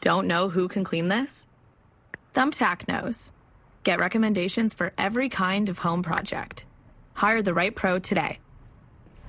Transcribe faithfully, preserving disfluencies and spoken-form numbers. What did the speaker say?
Don't know who can clean this? Thumbtack knows. Get recommendations for every kind of home project. Hire the right pro today.